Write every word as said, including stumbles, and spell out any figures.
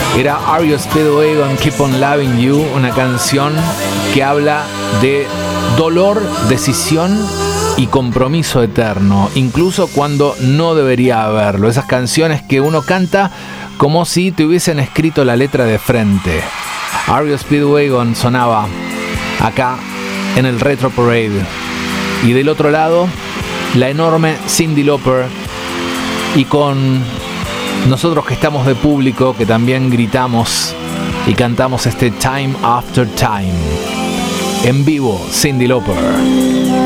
Era R E O Speedwagon, Keep on Loving You, una canción que habla de dolor, decisión y compromiso eterno, incluso cuando no debería haberlo. Esas canciones que uno canta como si te hubiesen escrito la letra de frente. R E O Speedwagon sonaba acá en el Retro Parade. Y del otro lado, la enorme Cyndi Lauper. Y con nosotros que estamos de público, que también gritamos y cantamos este Time After Time. En vivo, Cyndi Lauper.